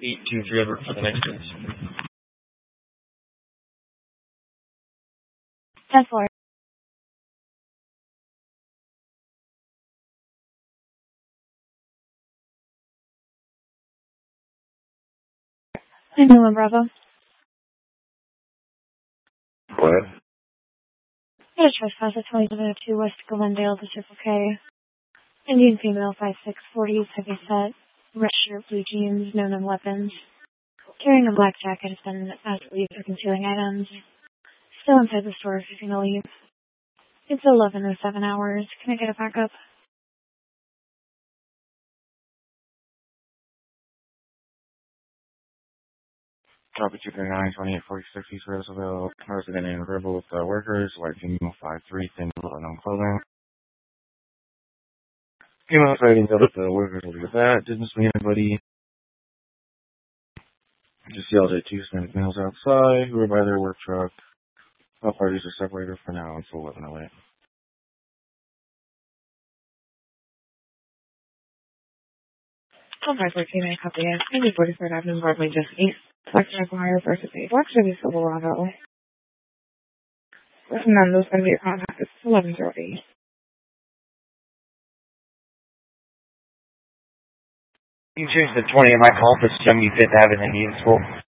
823 over for the next one. 10-4. Anyone, Bravo? What? Got a trespass at 2702 West Glendale, the Circle K. Indian female, 5'6", heavy set, red shirt, blue jeans, no known weapons. Carrying a black jacket has been asked to leave for concealing items. Still inside the store if you're going to leave. It's 11:07 hours. Can I get a backup? Copy 239, 2846 East Roosevelt, resident and verbal with workers, white female 5'3", thin blue, unknown clothing. Female sightings of the workers will be with that. Didn't see anybody. Just yelled at two Hispanic males outside who were by their work truck. All parties are separated for now until 11:08. Call 514, I copy it. Maybe 43rd Avenue, Broadway, just east. Section Fire versus 8. Black Chevy Silverado. Fernando's going to be your contact. It's 11:08. You can change the 20 of my call for 75th Avenue Indian School.